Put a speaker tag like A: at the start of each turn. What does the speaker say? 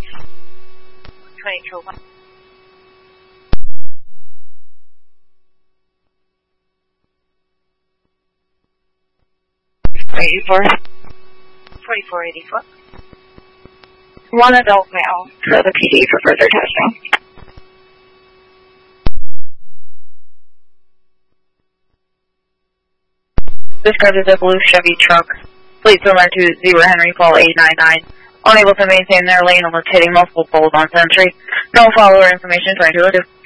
A: 2201.
B: $84.
A: 4484.
B: One adult male for the PD for further testing. Described as a blue Chevy truck. Please similar to 0 Henry Fall 899. Unable to maintain their lane and was hitting multiple poles on Century. No follower information 2202.